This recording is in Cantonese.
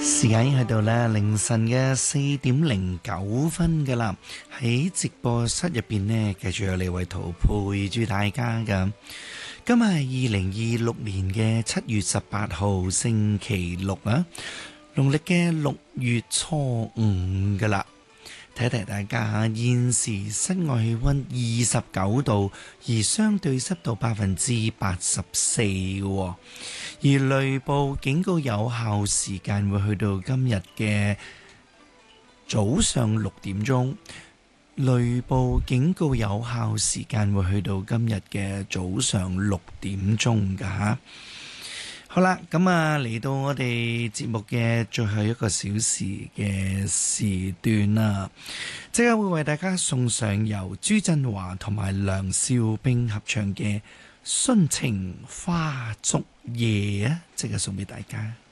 時間已經喺度咧，凌晨嘅4:09噶啦。喺直播室入邊呢，繼續有李偉圖陪住大家噶。今日係2026年嘅7月18號星期六啊，農曆嘅6月初5噶啦。提提大家，現時室外氣溫29度，而相對濕度84%嘅，而雷暴警告有效時間會去到今日嘅早上6點鐘。雷暴警告有效時間會去到今日嘅早上6點鐘噶吓。好啦，咁啊嚟到我哋節目嘅最後一個小時嘅時段啦，即刻會為大家送上由朱振華同埋梁少冰合唱嘅《殉情花燭夜》啊，即刻送俾大家。